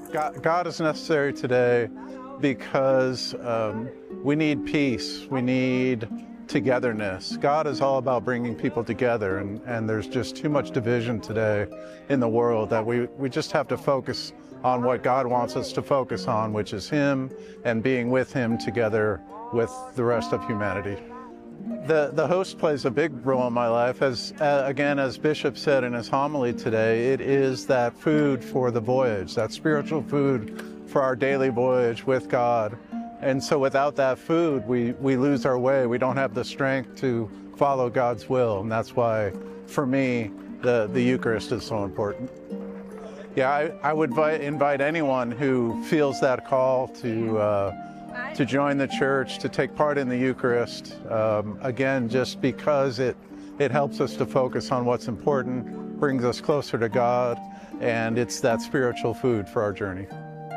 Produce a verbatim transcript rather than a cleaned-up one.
God, God is necessary today because um, we need peace. We need togetherness. God is all about bringing people together, and, and there's just too much division today in the world that we, we just have to focus on what God wants us to focus on, which is Him and being with Him together with the rest of humanity. The, the host plays a big role in my life. As uh, again, as Bishop said in his homily today, it is that food for the voyage, that spiritual food for our daily voyage with God. And so without that food, we, we lose our way. We don't have the strength to follow God's will. And that's why, for me, the, the Eucharist is so important. Yeah, I, I would invite, invite anyone who feels that call to uh, to join the church, to take part in the Eucharist. Um, again, just because it, it helps us to focus on what's important, brings us closer to God, and it's that spiritual food for our journey.